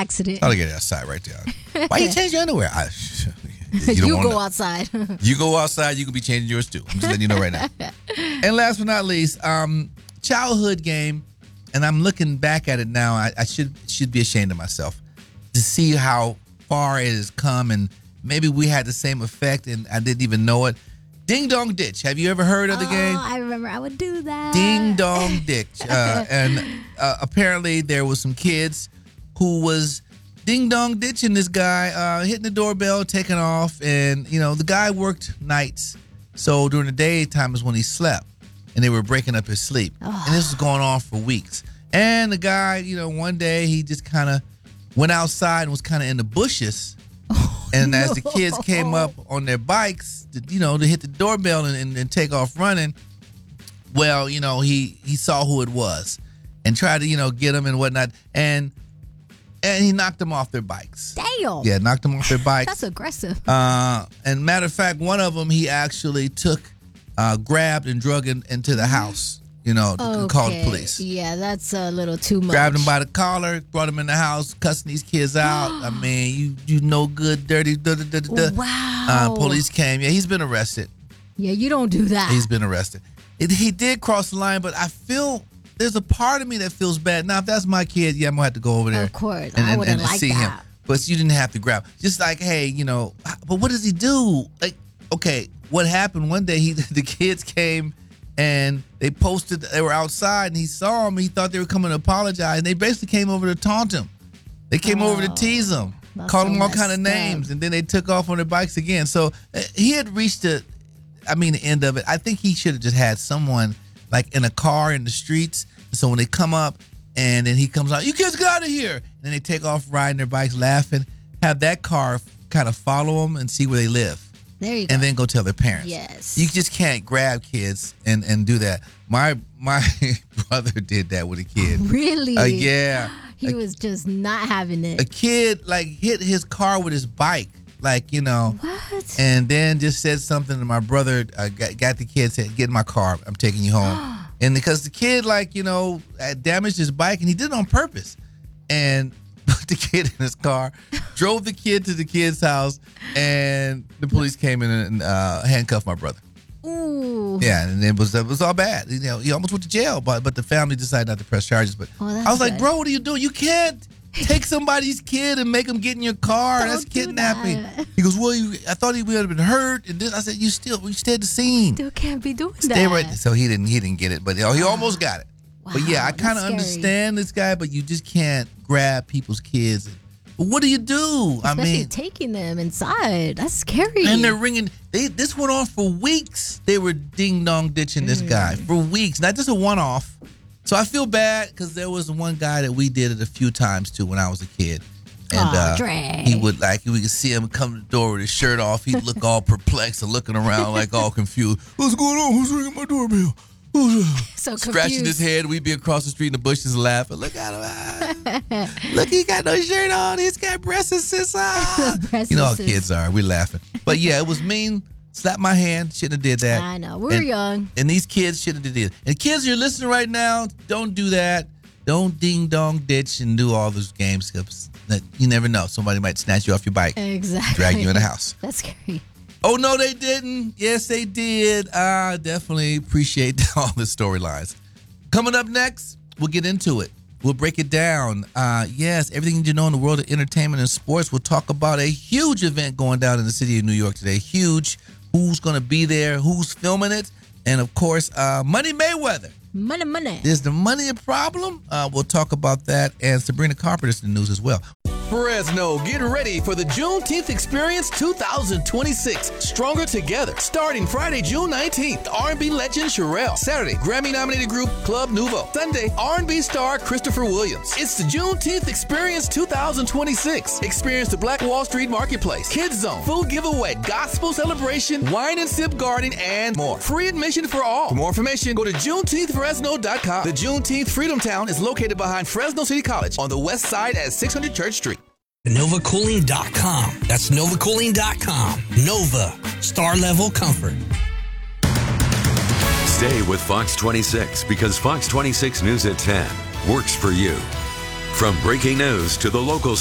accident. I'll get it outside right there. Why you change your underwear? You go outside. You go outside, you could be changing yours too. I'm just letting you know right now. And last but not least, childhood game, and I'm looking back at it now. I should be ashamed of myself to see how far it has come, and maybe we had the same effect, and I didn't even know it. Ding Dong Ditch. Have you ever heard of the game? I remember I would do that. Ding Dong Ditch. And apparently there was some kids who was ding dong ditching this guy, hitting the doorbell, taking off, and the guy worked nights, so during the daytime is when he slept, and they were breaking up his sleep, and this was going on for weeks. And the guy, one day he just kind of went outside and was kind of in the bushes, and as the kids came up on their bikes, to hit the doorbell and take off running, well, he saw who it was and tried to get them and whatnot, and he knocked them off their bikes. Damn. Yeah, knocked them off their bikes. That's aggressive. And matter of fact, one of them he actually grabbed and drug into the house, called the police. Yeah, that's a little too much. Grabbed him by the collar, brought him in the house, cussing these kids out. I mean, you no good, dirty, Wow. Police came. Yeah, he's been arrested. Yeah, you don't do that. He's been arrested. He did cross the line, but I feel there's a part of me that feels bad. Now, if that's my kid, I'm going to have to go over there. Of course. I wouldn't like see that. him. But you didn't have to grab. Just like, hey, but what does he do? Like, okay, what happened one day, the kids came and they were outside and he saw them. He thought they were coming to apologize. And they basically came over to taunt him. They came over to tease him, called him all kind of names, and then they took off on their bikes again. So he had reached the end of it. I think he should have just had someone like in a car in the streets. So when they come up and then he comes out, you kids get out of here. And then they take off riding their bikes, laughing, have that car kind of follow them and see where they live. There you go. And then go tell their parents. Yes. You just can't grab kids and do that. My brother did that with a kid. Really? Yeah. He was just not having it. A kid hit his car with his bike. What? And then just said something to my brother, got the kid, said, get in my car, I'm taking you home. And because the kid, damaged his bike, and he did it on purpose. And put the kid in his car, drove the kid to the kid's house, and the police came in and handcuffed my brother. Ooh. Yeah, and it was all bad. He almost went to jail, but the family decided not to press charges. But I was like, bro, what are you doing? You can't take somebody's kid and make them get in your car. That's kidnapping. He goes, well, I thought he would have been hurt. And this, I said, you stayed at the scene. Still can't be doing Stay that. Right. So he didn't get it, but he almost got it. Wow, but yeah, I kind of understand this guy, but you just can't grab people's kids. But what do you do? Especially taking them inside. That's scary. And they're ringing. This went on for weeks. They were ding dong ditching this guy for weeks, not just a one-off. So I feel bad because there was one guy that we did it a few times too when I was a kid. And he would we could see him come to the door with his shirt off. He'd look all perplexed and looking around all confused. What's going on? Who's ringing my doorbell? So scratching his head. We'd be across the street in the bushes laughing. Look at him. Look, he got no shirt on. He's got breasts and sis. You know how kids are. We're laughing. But yeah, it was mean. Slapped my hand. Shouldn't have did that. I know. We're young. And these kids shouldn't have did it. And kids, you're listening right now, don't do that. Don't ding dong ditch and do all those games. You never know. Somebody might snatch you off your bike. Exactly. Drag you in the house. That's scary. Oh, no, they didn't. Yes, they did. I definitely appreciate all the storylines. Coming up next, we'll get into it. We'll break it down. Yes, everything you know in the world of entertainment and sports. We'll talk about a huge event going down in the city of New York today. Huge. Who's going to be there? Who's filming it? And, of course, Money Mayweather. Money. Is the money a problem? We'll talk about that. And Sabrina Carpenter's in the news as well. Fresno, get ready for the Juneteenth Experience 2026. Stronger Together. Starting Friday, June 19th, R&B legend Sherelle. Saturday, Grammy-nominated group Club Nouveau. Sunday, R&B star Christopher Williams. It's the Juneteenth Experience 2026. Experience the Black Wall Street Marketplace, Kids Zone, food giveaway, gospel celebration, wine and sip garden, and more. Free admission for all. For more information, go to JuneteenthFresno.com. The Juneteenth Freedom Town is located behind Fresno City College on the west side at 600 Church Street. NovaCooling.com. That's NovaCooling.com. Nova. Star level comfort. Stay with Fox 26 because Fox 26 News at 10 works for you. From breaking news to the local